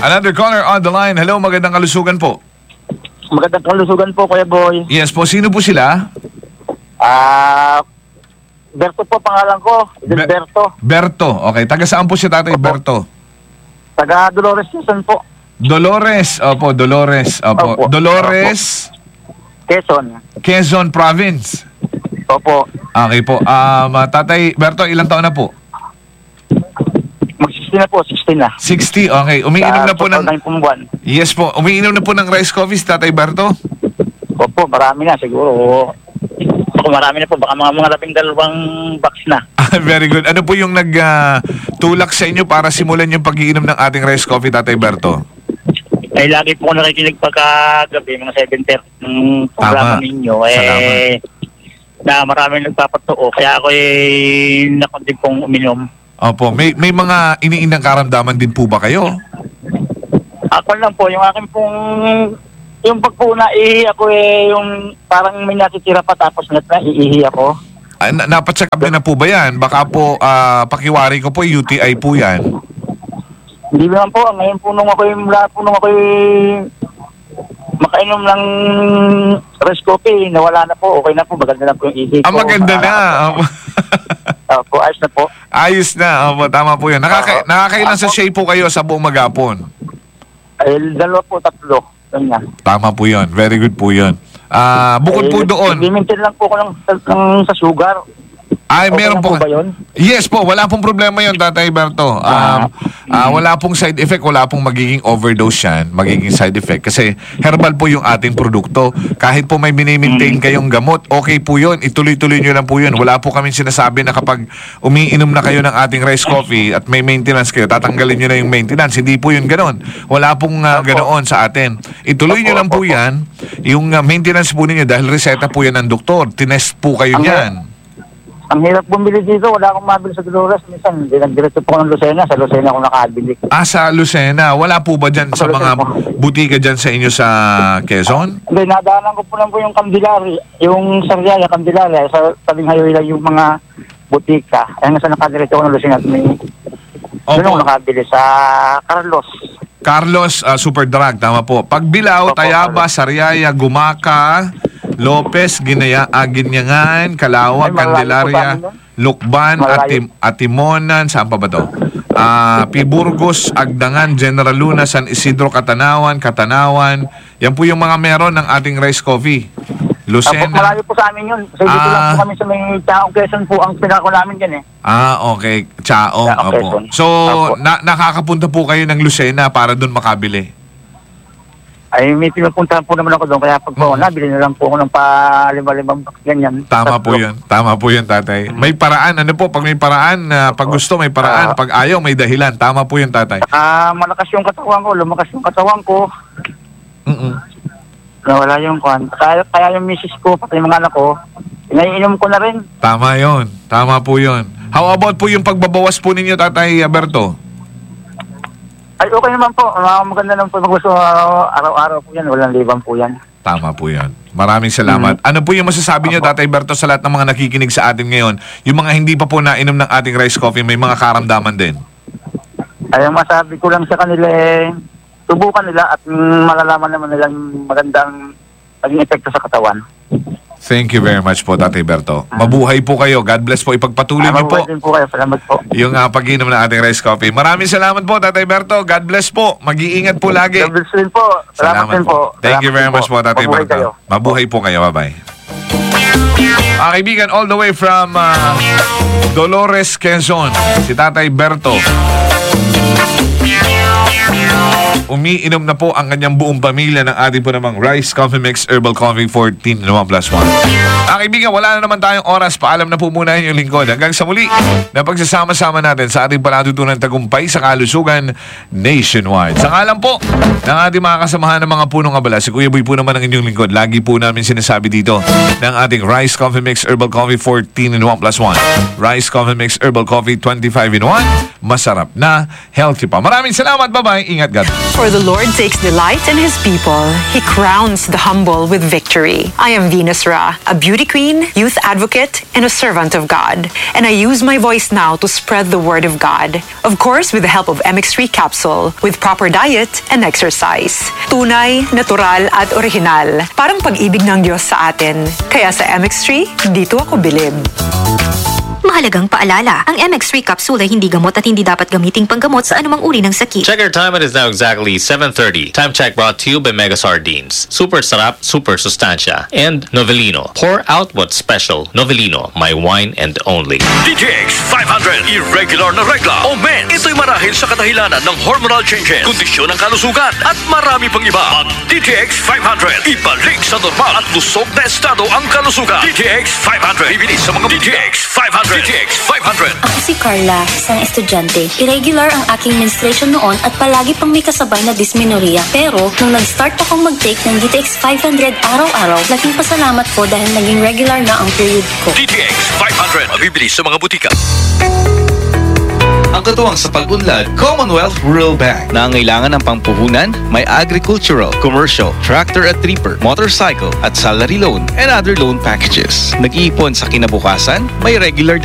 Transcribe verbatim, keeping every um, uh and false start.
Another caller on the line. Hello, magandang kalusugan po. Magandang kalusugan po, Kuya Boy. Yes po, sino po sila? Ah, Berto po pangalan ko. Be- Berto. Berto. Okay, taga saan po si Tatay Opo. Berto? Taga Dolores Quezon po. Dolores. Opo, Dolores. Opo. Opo. Dolores, Quezon. Quezon Province. Opo. Okay po. Um, ah, Tatay Berto, ilang taon na po? Mag-sixteen na po, sixteen na. sixty. Okay, umiinom na po ng... buwan. Yes po, umiinom na po ng rice coffee si Tatay Berto? Opo, marami na siguro. Ako marami na po, baka mga mga labing dalawang box na. Very good. Ano po yung nag-tulak sa inyo para simulan yung pag-iinom ng ating rice coffee, Tatay Berto? Eh, lagi po ako nakikinig pagkagabi, mga seven thirty ng programa Tama. ninyo. Eh, na marami nagpapatuo, kaya ako eh, nakundi pong uminom. Opo, may may mga iniinang karamdaman din po ba kayo? Ako lang po, yung akin pong, yung pagpuna, ihi ako eh, yung parang may natitira pa tapos na iihi ako. Ah, na, napacheck up na po ba yan? Baka po, ah, pakiwari ko po, U T I po yan. Hindi naman po, ngayon po nung ako yung, mula po nung ako yung makainom ng rice coffee, nawala na po, okay na po, maganda na po yung ihi ko. Ah, maganda na. Opo, ayos na po. Ayos na. Opo, tama po yan. Nakaka nakakailan sa shape po kayo sa buong maghapon? Ay, dalawa po, tatlo. Ganyan. Tama po yun. Very good po yun. Ah, bukod po doon. I-maintain lang po ko ng, ng, sa sugar. Ay, Okay meron na po. po ba yun? Yes po, wala pong problema yun, Tatay Berto. Um, Ah, ah, wala pong side effect, wala pong magiging overdose yan, magiging side effect. Kasi herbal po yung ating produkto. Kahit po may minimaintain kayong gamot, okay po yun. Ituloy-tuloy nyo lang po yun. Wala po kami sinasabi na kapag umiinom na kayo ng ating rice coffee at may maintenance kayo, tatanggalin nyo na yung maintenance. Hindi po yun ganon. Wala pong uh, ganoon sa atin. Ituloy nyo lang po yan. Yung uh, maintenance po ninyo, dahil reseta po yan ng doktor. Tinest po kayo Ang- niyan. Ang hirap bumili dito, wala akong mabili sa Dolores. Minsan, nagdiretso po ako ng Lucena. Sa Lucena ako nakabili. Ah, sa Lucena. Wala po ba dyan sa mga butika dyan sa inyo sa Quezon? Hindi, nadaanan ko po lang po yung Candelaria, yung Sariaya, Candelaria, sa tabing highway lang yung mga butika. Kaya nga sa nakadiretso ako ng Lucena at may Opo. doon ako nakabili sa Carlos. Carlos uh, Super Drug, tama po. Pagbilao, Opo, Tayaba, Sariaya, Gumaka, Lopez, Ginaya, ah, Ginyangan, Calawag, Ay, malayo po Candelaria, sa amin Lukban, Malayo. Atim, Atimonan, saan pa ba to? Ah, Piburgos, Agdangan, General Luna, San Isidro, Katanawan, Katanawan. Yan po yung mga meron ng ating rice coffee. Opo, Lucena. malayo po sa amin yun. Kasi dito Ah. lang po kami sa may Taong Quezon po ang pinako namin dyan eh. Ah, okay. Chaong. Chaong, Opo. Quezon. So, Opo. na nakakapunta po kayo ng Lucena para doon makabili. Ay, may pinupuntahan po naman ako doon. Kaya pag po, nabili na lang po ako ng pa lima-limang box ganyan. Tama po Tatlo. yan. Tama po yan, tatay. May paraan. Ano po? Pag may paraan, na pag gusto, may paraan. Ah. Pag ayaw, may dahilan. Tama po yan, tatay. Ah, malakas yung katawan ko, lumakas yung katawan ko. Mm-mm. Nawala yung kwan. Kaya, kaya yung misis ko, pati yung mga anak ko, naiinom ko na rin. Tama yon. Tama po yon. How about po yung pagbabawas po ninyo, tatay Berto? Ay, okay naman po. Uh, maganda naman po. Maggusto uh, araw-araw po yan. Walang libang po yan. Tama po yan. Maraming salamat. Ano po yung masasabi niyo, tatay Berto, sa lahat ng mga nakikinig sa atin ngayon? Yung mga hindi pa po nainom ng ating rice coffee, may mga karamdaman din. Ay, ang masabi ko lang sa kanila eh, subukan nila at mm, malalaman naman nilang magandang naging epekto sa katawan. Thank you very much po, Tatay Berto. Mabuhay po kayo. God bless po. Ipagpatuloy Ay, niyo po mabuhay din po kayo. Salamat po. yung uh, pag-inom ng ating rice coffee. Maraming salamat po, Tatay Berto. God bless po. Mag-iingat po lagi. God bless din po. Salamat, din po. Thank you Salamat very din much po, Tatay Mabuhay Berto. kayo. Mabuhay po kayo. Bye-bye. Mga kaibigan, all the way from uh, Dolores, Quezon, si Tatay Berto. Umiinom na po ang kanyang buong pamilya ng ating po namang Rice Coffee Mix Herbal Coffee fourteen in one plus one. Ang kaibigan, wala na naman tayong oras. Paalam na po muna yung lingkod. Hanggang sa muli na pagsasama-sama natin sa ating panatutunan tagumpay sa kalusugan nationwide. Sa ngalan po ng ating mga kasamahan ng mga punong abala, si Kuya Boy po naman ang inyong lingkod. Lagi po namin sinasabi dito ng ating Rice Coffee Mix Herbal Coffee fourteen in one plus one. Rice Coffee Mix Herbal Coffee twenty-five in one. Masarap na, healthy pa. Maraming salamat. Bye-bye. Ingat, God. For the Lord takes delight in His people. He crowns the humble with victory. I am Venus Ra, a beauty queen, youth advocate, and a servant of God. And I use my voice now to spread the word of God. Of course, with the help of M X three capsule, with proper diet and exercise. Tunay, natural, at original. Parang pag-ibig ng Diyos sa atin. Kaya sa M X three, dito ako bilib. Mahalagang paalala, ang M X three capsule ay hindi gamot at hindi dapat gamiting panggamot sa anumang uri ng sakit. Check your time. It is now exactly seven thirty. Time check brought to you by Mega Sardines. Super Sarap, Super Sustancia, and Novelino. Pour out what's special. Novelino, my wine and only. D T X five hundred, irregular na regla o mens. Ito'y marahil sa kadahilanan ng hormonal changes, kondisyon ng kalusugan, at marami pang iba. Mag D T X five hundred, ibalik sa normal at lusog na estado ang kalusugan. D T X five hundred, ibilis sa mga D T X five hundred. D T X five hundred. Ako si Carla, isang estudyante. Irregular ang aking menstruation noon at palagi pang may kasabay na dysmenorrhea. Pero, nung nag-start akong mag-take ng D T X five hundred araw-araw, laking pasalamat ko dahil naging regular na ang period ko. D T X five hundred, mabibili sa mga butika. Ang katuwang sa pag-unlad, Commonwealth Rural Bank. Nangangailangan ng pampuhunan, may agricultural, commercial, tractor at reaper, motorcycle at salary loan and other loan packages. Nag-iipon sa kinabukasan, may regular